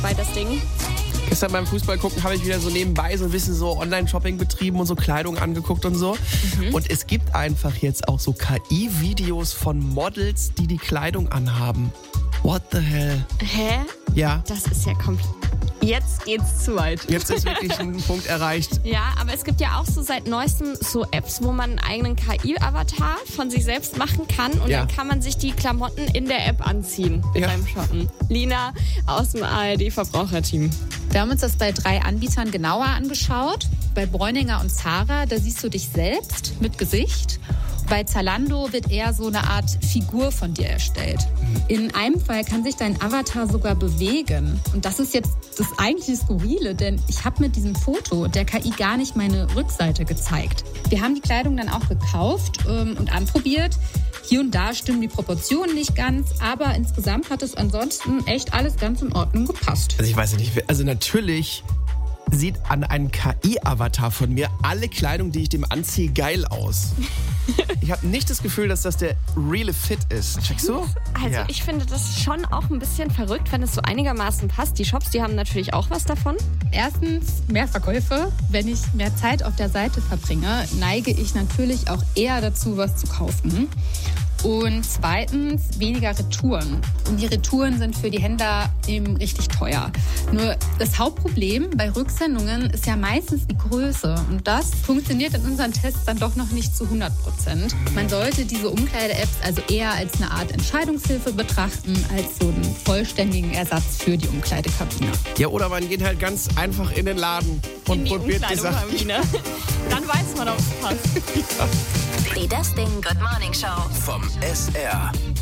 bei das Ding. Gestern beim Fußball gucken habe ich wieder so nebenbei so ein bisschen so Online-Shopping betrieben und so Kleidung angeguckt und so. Und es gibt einfach jetzt auch so KI-Videos von Models, die Kleidung anhaben. What the hell? Hä? Ja. Das ist ja komplett... Jetzt geht's zu weit. Jetzt ist wirklich ein Punkt erreicht. Ja, aber es gibt ja auch so seit neuestem so Apps, wo man einen eigenen KI-Avatar von sich selbst machen kann und dann kann man sich die Klamotten in der App anziehen beim Shoppen. Lina aus dem ARD-Verbraucherteam. Wir haben uns das bei 3 Anbietern genauer angeschaut. Bei Bräuninger und Zara, da siehst du dich selbst mit Gesicht. Bei Zalando wird eher so eine Art Figur von dir erstellt. In einem Fall kann sich dein Avatar sogar bewegen. Und das ist jetzt das eigentliche Skurrile, denn ich habe mit diesem Foto der KI gar nicht meine Rückseite gezeigt. Wir haben die Kleidung dann auch gekauft und anprobiert. Hier und da stimmen die Proportionen nicht ganz, aber insgesamt hat es ansonsten echt alles ganz in Ordnung gepasst. Also ich weiß nicht, also natürlich sieht an einem KI-Avatar von mir alle Kleidung, die ich dem anziehe, geil aus. Ich habe nicht das Gefühl, dass das der reale Fit ist. Checkst du? Also ich finde das schon auch ein bisschen verrückt, wenn es so einigermaßen passt. Die Shops, die haben natürlich auch was davon. Erstens mehr Verkäufe. Wenn ich mehr Zeit auf der Seite verbringe, neige ich natürlich auch eher dazu, was zu kaufen. Und zweitens weniger Retouren. Und die Retouren sind für die Händler eben richtig teuer. Nur das Hauptproblem bei Rücksendungen ist ja meistens die Größe. Und das funktioniert in unseren Tests dann doch noch nicht zu 100%. Man sollte diese Umkleide-Apps also eher als eine Art Entscheidungshilfe betrachten, als so einen vollständigen Ersatz für die Umkleidekabine. Ja, oder man geht halt ganz einfach in den Laden und probiert die Sachen. Dann weiß man, ob es passt. Die Das Ding Good Morning Show vom SR.